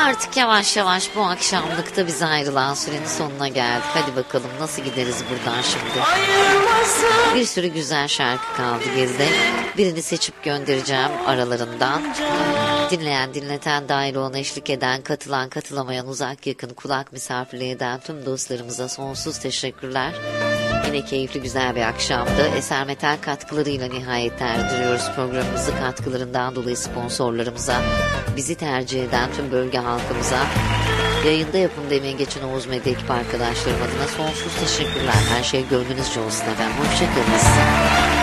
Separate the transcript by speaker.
Speaker 1: Artık yavaş yavaş bu akşamlıkta bize ayrılan sürenin sonuna geldik. Hadi bakalım nasıl gideriz buradan şimdi. Bir sürü güzel şarkı kaldı geride. Birini seçip göndereceğim aralarından. Dinleyen, dinleten, dahil olan, eşlik eden, katılan, katılamayan, uzak yakın, kulak misafirliği eden tüm dostlarımıza sonsuz teşekkürler. Yine keyifli güzel bir akşamdı. Eser Metal katkılarıyla nihayet erdiriyoruz programımızı. Katkılarından dolayı sponsorlarımıza, bizi tercih eden tüm bölge halkımıza, yayında yapım demeye geçen Oğuz Medya ekip arkadaşlarım adına sonsuz teşekkürler. Her şey gönlünüzce olsun efendim. Hoşçakalınız.